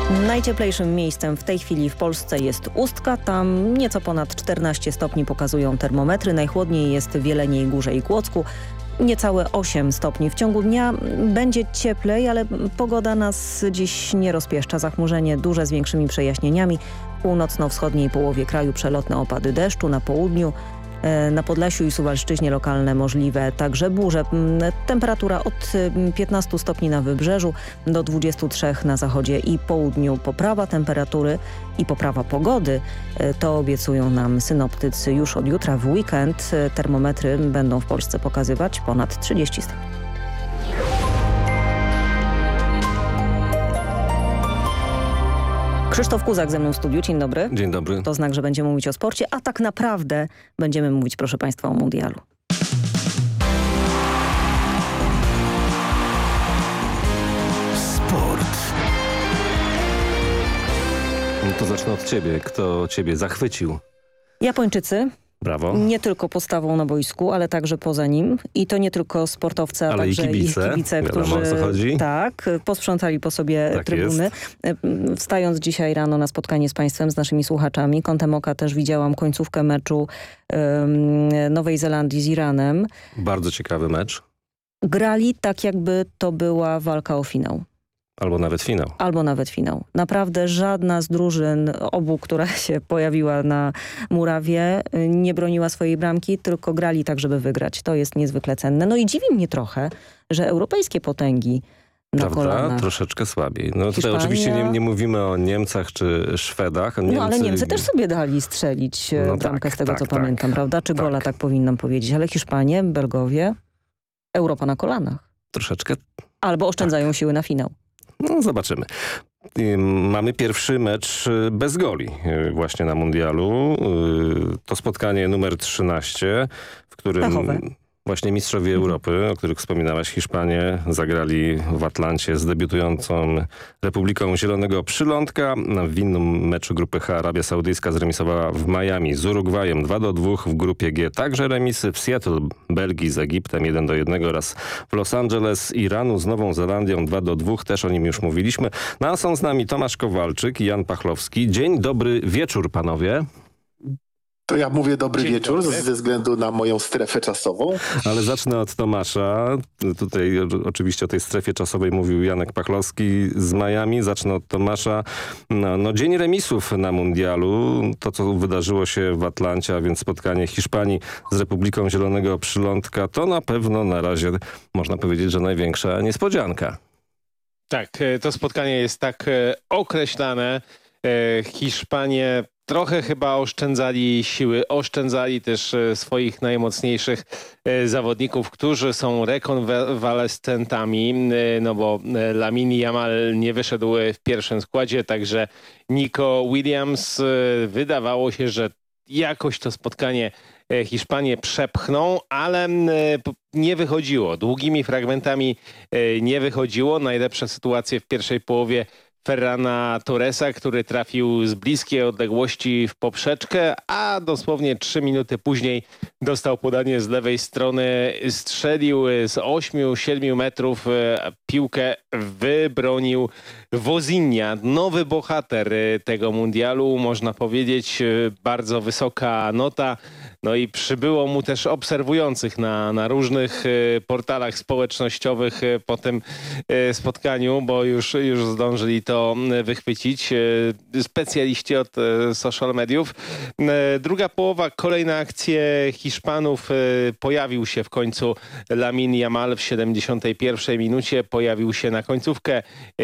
Najcieplejszym miejscem w tej chwili w Polsce jest Ustka. Tam nieco ponad 14 stopni pokazują termometry. Najchłodniej jest w Jeleniej Górze i Kłodzku. Niecałe 8 stopni. W ciągu dnia będzie cieplej, ale pogoda nas dziś nie rozpieszcza. Zachmurzenie duże z większymi przejaśnieniami. W północno-wschodniej połowie kraju przelotne opady deszczu, na południu, na Podlasiu i Suwalszczyźnie lokalne możliwe także burze. Temperatura od 15 stopni na wybrzeżu do 23 na zachodzie i południu. Poprawa temperatury i poprawa pogody to obiecują nam synoptycy już od jutra w weekend. Termometry będą w Polsce pokazywać ponad 30 stopni. Krzysztof Kuzak ze mną w studiu. Dzień dobry. Dzień dobry. To znak, że będziemy mówić o sporcie, a tak naprawdę będziemy mówić, proszę Państwa, o mundialu. Sport. No to zacznę od ciebie. Kto ciebie zachwycił? Japończycy. Brawo. Nie tylko postawą na boisku, ale także poza nim. I to nie tylko sportowcy, a ale także i kibice, którzy o co chodzi. tak, posprzątali po sobie tak trybuny. Jest. Wstając dzisiaj rano na spotkanie z Państwem, z naszymi słuchaczami, kątem oka też widziałam końcówkę meczu Nowej Zelandii z Iranem. Bardzo ciekawy mecz. Grali tak, jakby to była walka o finał. Albo nawet finał. Albo nawet finał. Naprawdę żadna z drużyn obu, która się pojawiła na murawie, nie broniła swojej bramki, tylko grali tak, żeby wygrać. To jest niezwykle cenne. No i dziwi mnie trochę, że europejskie potęgi na kolanach. Troszeczkę słabiej. No Hiszpania... tutaj oczywiście nie mówimy o Niemcach czy Szwedach. No ale Niemcy też sobie dali strzelić bramkę tak, z tego, tak, co tak. pamiętam, prawda? Czy gola, tak powinnam powiedzieć. Ale Hiszpanie, Belgowie, Europa na kolanach. Troszeczkę. Albo oszczędzają siły na finał. No zobaczymy. Mamy pierwszy mecz bez goli właśnie na mundialu. To spotkanie numer 13, w którym Pechowe. właśnie mistrzowie Europy, o których wspominałaś, Hiszpanie, zagrali w Atlancie z debiutującą Republiką Zielonego Przylądka. W innym meczu grupy H Arabia Saudyjska zremisowała w Miami z Urugwajem 2-2. W grupie G także remisy w Seattle, Belgii z Egiptem 1-1 oraz w Los Angeles z Iranu z Nową Zelandią 2-2. Też o nim już mówiliśmy. No a są z nami Tomasz Kowalczyk i Jan Pachlowski. Dzień dobry wieczór, panowie. To ja mówię dobry wieczór ze względu na moją strefę czasową. Ale zacznę od Tomasza. Tutaj oczywiście o tej strefie czasowej mówił Janek Pachlowski z Miami. Zacznę od Tomasza. No, dzień remisów na mundialu. To, co wydarzyło się w Atlancie, a więc spotkanie Hiszpanii z Republiką Zielonego Przylądka, to na pewno na razie można powiedzieć, że największa niespodzianka. Tak, to spotkanie jest tak określane. Hiszpanie trochę chyba oszczędzali siły, oszczędzali też swoich najmocniejszych zawodników, którzy są rekonwalescentami, no bo Lamine Yamal nie wyszedł w pierwszym składzie, także Nico Williams, wydawało się, że jakoś to spotkanie Hiszpanie przepchną, ale nie wychodziło. Długimi fragmentami nie wychodziło. Najlepsze sytuacje w pierwszej połowie Ferrana Torresa, który trafił z bliskiej odległości w poprzeczkę, a dosłownie 3 minuty później dostał podanie z lewej strony, strzelił z 8-7 metrów, piłkę wybronił Wozinha, nowy bohater tego mundialu, można powiedzieć, bardzo wysoka nota. No i przybyło mu też obserwujących na różnych portalach społecznościowych po tym spotkaniu, bo już zdążyli to wychwycić specjaliści od social mediów. Druga połowa, kolejne akcje Hiszpanów. Pojawił się w końcu Lamine Yamal w 71 minucie, pojawił się na końcówkę